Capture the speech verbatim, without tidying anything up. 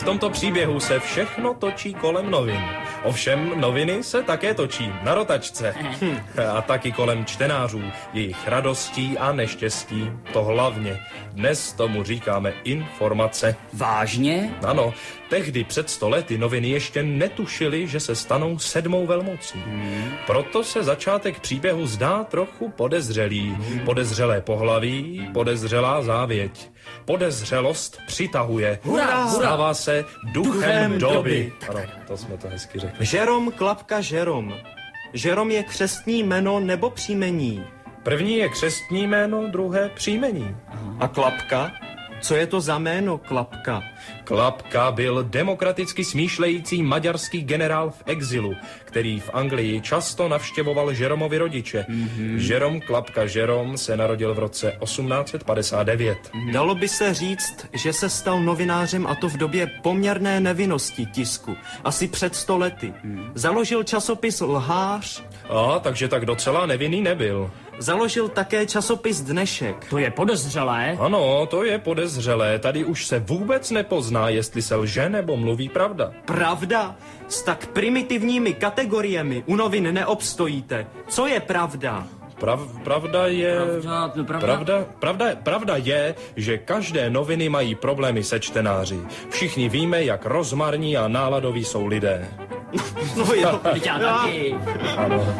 tomto příběhu se všechno točí kolem novin. Ovšem noviny se také točí na rotačce. A taky kolem čtenářů, jejich radostí a neštěstí. To hlavně. Dnes tomu říkáme informace. Vážně? Ano, tehdy před sto lety noviny ještě netušily, že se stanou sedmou velmocí. Hmm. Proto se začátek příběhu zdá trochu podezřelý. Hmm. Podezřelé pohlaví, podezřelá závěť. Podezřelost přitahuje. Hurá, Stává se duchem, duchem doby. doby. Tak, Ano, tak, tak. to jsme to hezky řekli. Žerom, Klapka, Žerom. Žerom je křestní jméno nebo příjmení? První je křestní jméno, druhé příjmení. A Klapka? Co je to za jméno Klapka? Klapka byl demokraticky smýšlející maďarský generál v exilu, který v Anglii často navštěvoval Žeromovi rodiče. Mm-hmm. Žerom Klapka Žerom se narodil v roce osmnáct set padesát devět. Mm-hmm. Dalo by se říct, že se stal novinářem, a to v době poměrné nevinnosti tisku, asi před sto lety. Mm. Založil časopis Lhář. A, takže tak docela nevinný nebyl. Založil také časopis Dnešek. To je podezřelé. Ano, to je podezřelé. Tady už se vůbec nepozná, jestli se lže nebo mluví pravda. Pravda? S tak primitivními kategoriemi u novin neobstojíte. Co je pravda? Prav, pravda je... Pravda, no pravda. Pravda, pravda, pravda je, že každé noviny mají problémy se čtenáři. Všichni víme, jak rozmarní a náladoví jsou lidé. No jo. Já taky. Ano.